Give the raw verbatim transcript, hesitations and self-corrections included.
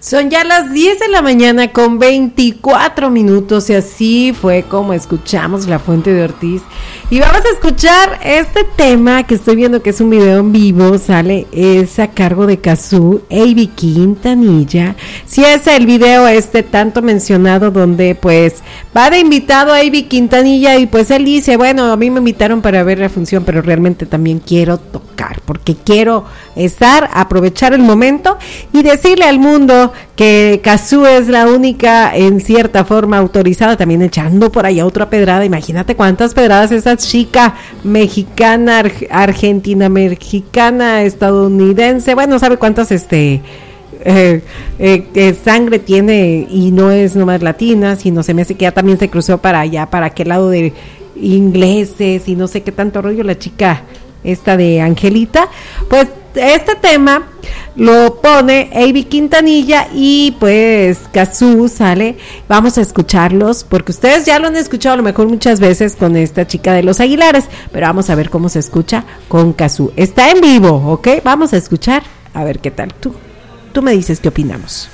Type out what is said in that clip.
Son ya las diez de la mañana con veinticuatro minutos y así fue como escuchamos La Fuente de Ortiz. Y vamos a escuchar este tema que estoy viendo que es un video en vivo, sale, es a cargo de Cazzu, Avi Quintanilla. Sí, es el video este tanto mencionado donde pues va de invitado a Avi Quintanilla y pues él dice, bueno, a mí me invitaron para ver la función, pero realmente también quiero tocar, porque quiero estar, aprovechar el momento y decirle al mundo que Cazzu es la única en cierta forma autorizada, también echando por allá otra pedrada. Imagínate cuántas pedradas esa chica mexicana, ar- argentina, mexicana, estadounidense, bueno, sabe cuántas este eh, eh, eh, sangre tiene y no es nomás latina, sino se me hace que ya también se cruzó para allá, para aquel lado de ingleses y no sé qué tanto rollo la chica esta de Angelita. Pues este tema lo pone Avi Quintanilla y pues Cazzu sale. Vamos a escucharlos porque ustedes ya lo han escuchado a lo mejor muchas veces con esta chica de Los Aguilares, pero vamos a ver cómo se escucha con Cazzu. Está en vivo, ¿ok? Vamos a escuchar, a ver qué tal. Tú, tú me dices qué opinamos.